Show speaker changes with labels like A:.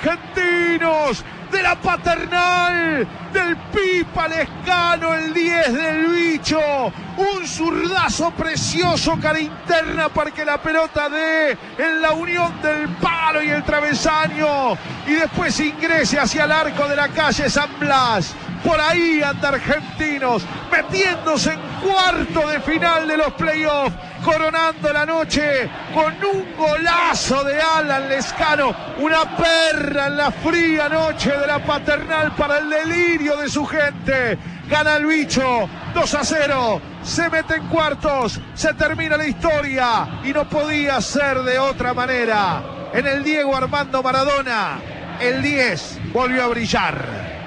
A: Argentinos, de la Paternal, del Pipa Lescano, el 10 del Bicho, un zurdazo precioso, cara interna para que la pelota dé en la unión del palo y el travesaño y después ingrese hacia el arco de la calle San Blas. Por ahí anda Argentinos, metiéndose en cuarto de final de los playoffs, coronando la noche con un golazo de Alan Lescano, una perra en la fría noche de la Paternal para el delirio de su gente. Gana el Bicho 2-0, se mete en cuartos, se termina la historia y no podía ser de otra manera. En el Diego Armando Maradona, el 10 volvió a brillar.